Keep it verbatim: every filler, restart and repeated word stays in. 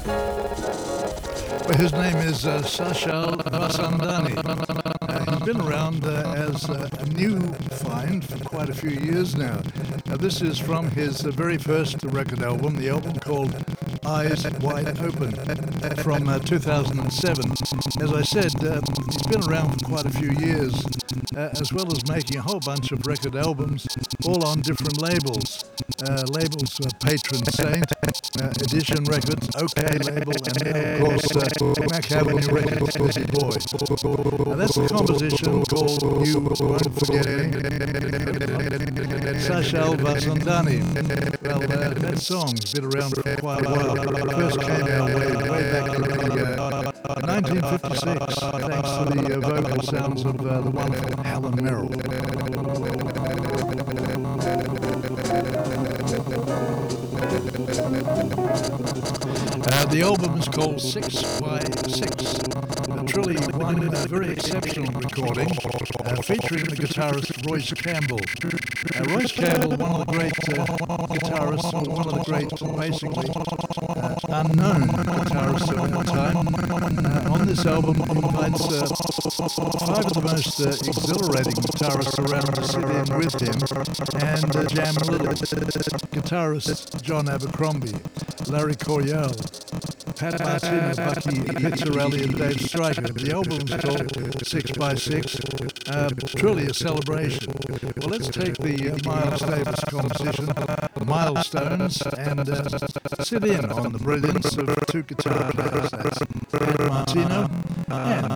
Well, his name is uh, Sachal Vasandani. Uh, he's been around uh, as uh, a new find for quite a few years now. Now, this is from his uh, very first record album, the album called Eyes Wide Open, from uh, two thousand seven. As I said, uh, he's been around for quite a few years, uh, as well as making a whole bunch of record albums, all on different labels. Uh, labels uh, Patron Saint, uh, Edition Records, OK Label, and of course uh, Mac Avenue Records, Busy Boy. Now that's the composition called You Won't Forget Sachal Vasandani. Well, uh, that song's been around for quite a while. It first came our way way back in the, uh, nineteen fifty-six, thanks to the uh, vocal sounds of uh, the wonderful Alan Merrill. Uh, the album is called six by six. Uh, truly one uh, very exceptional recording, uh, featuring the guitarist Royce Campbell. Uh, Royce Campbell, one of the great uh, guitarists, or one of the great, basically, uh, unknown guitarists of our time. Uh, on this album, he invites uh, five of the most uh, exhilarating guitarists around to sit in with him and uh, jam a little. Guitarists John Abercrombie, Larry Coryell, Pat Martino, Bucky Pizzarelli, and Dave Stryker. The album's called Six by Six. Uh, truly a celebration. Well, let's take the uh, Miles Davis composition, Milestones, and uh, sit in on the brilliance of two guitar players. That's Pat Martino and